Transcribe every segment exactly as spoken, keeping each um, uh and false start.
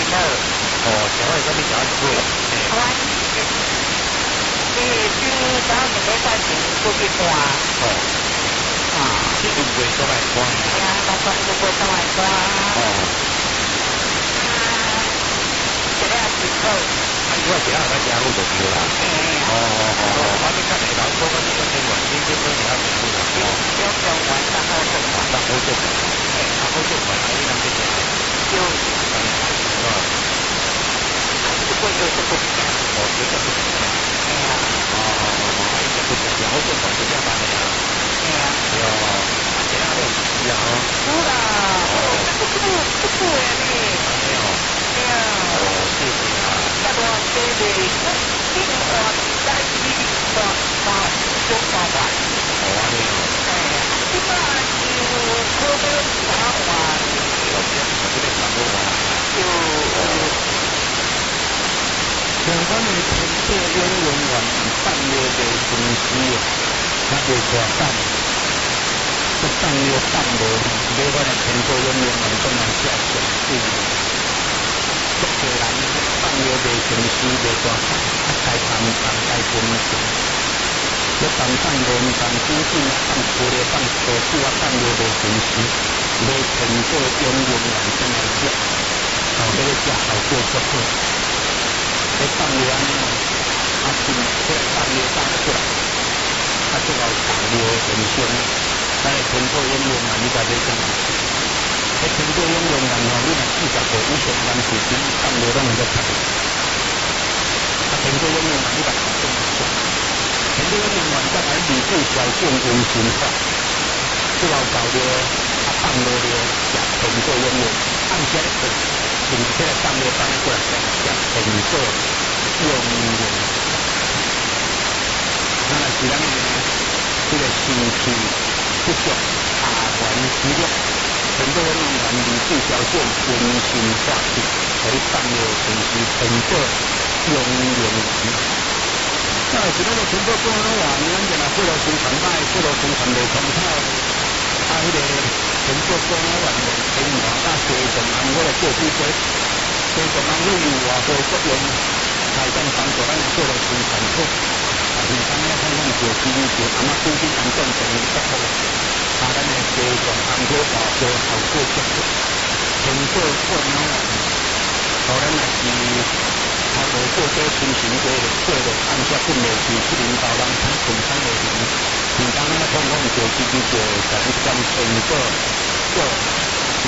好，哦，小外这边小子， 我你你当两个赛前过去看， 哦， 啊， 去运过都来看， 对啊，到时候过都来看， 哦， 这个是好， 啊，你我其他在家务就对啦，哦哦哦哦，我你看你老公我你讲天晚天天都你要家务啦，哦， 有有晚上好做饭， 那好做饭，哎，那好做饭，啊，你啷个讲？ 有， 啊， 啊，这个就是不讲， 哦，这个不讲， 哎呀， 哦哦哦哦，哎，这不讲，好做饭就这样办的呀， 哎呀， 哟，啊，其他都是啊， 有啦，哦，这个不不的呢， 没有， 哎呀， 哦，谢谢啊， 那多对对，那今年我在一个花中花环。 好啊，你好。 哎呀，即摆就可能三万， 老师，我这边传过话， 就相关的天作演员员半夜的公司啊，他就说半，这半夜半的，另外的天作演员员本来是要上注意，这个人半夜的公司的大汉，啊该谈谈该分享，要谈谈论谈资讯啊，谈过来谈投资啊，半夜的公司，要天作演员员本来是，哦，这个价好过足好。在放牛安尼哦，啊，进这放牛放出来，啊，最后放牛人生，咱的天作演员嘛，你家己怎样？迄天作演员嘛，吼，你若四十岁以上，咱是只放牛拢会在看。啊，天作演员嘛，你家己怎样？天作演员嘛，再来二次小众温馨化，最后到了啊，放牛了，也天作演员，按起来做。并且放了放过来，也很做用用。那是咱的这个身体不足下元之力，很多人用二次小众温馨化去，可以放了平时很做用用。那是那个全国公安网，咱就拿过了宣传带，过了宣传的通透，啊，迄个全国公安网的新闻啊，西藏安我来做主席。所以讲，咱要有外国作用，才当帮助咱做了宣传好。啊，平常咧看看做新闻，做阿妈最近安装成不好，啊，咱的西藏安过外国效果足好。通过过年啊，互咱也是头路过多亲情过了，过了按下进落去，去领导人看平常的人，平常咧看看做自己做，咱将通过做啊。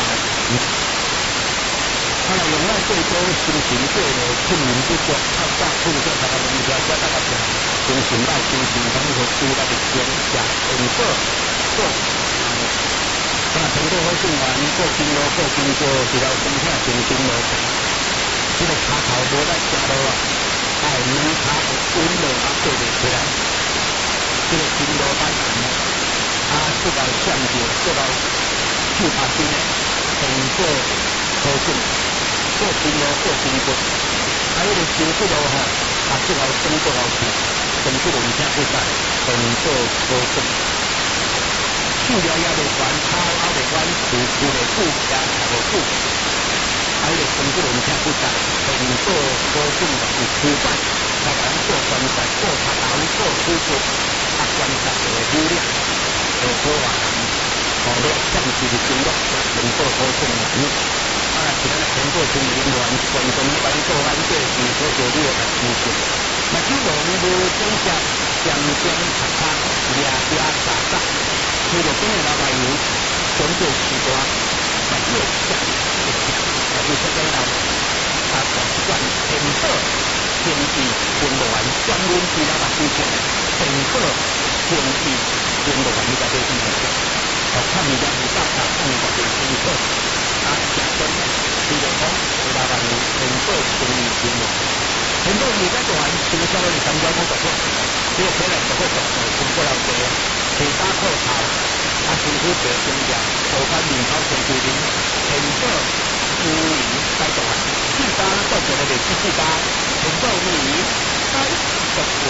啊，用咱最多心情过了，困难不足，较早困到大家人家遮大家听，精神歹，精神讲说输咱的钱也很少做。啊，通过好新闻，过经路过经过，一条生产真经路，这个ขา头无咱行路啊，哎，两骹稳落啊过袂起来，这个经路歹行啊，做到上着，做到手拍筋的，通过好紧。过经路过经过，啊，迄个经过路吼，啊，最后转过后去，转去轮车不在，动作无准，手了也袂悬，脚也袂悬，扶扶袂久，也踩袂久，啊，迄个转去轮车不在，动作无准就是出版，来甲咱做观察，做头头，做出出，啊，观察就会有量，就好话人，哦，你暂时的经络，动作好准难。啊，是咱天作新人员，观众帮助咱做事所做你的支持。那这个无正式，将将擦擦，抓抓杀杀，这个今日老板有全做时段，那越想越想，那就这个老啊，管管天作天意运动员专门其他的事情，天作天意运动员你在这边讲，哦，看你家不大大，看你家的天作。啊，假真比如讲，有老板很做生意经营，很多你在做完经销的参加工作过，你可能就会做做经过了这，其他课头，啊，辛苦做经验，做翻面包做规定，很做五年在做完，四家做做了第四家，很做五年在做完。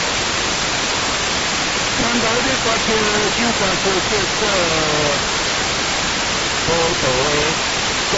难道你挂车就挂车这个？好多的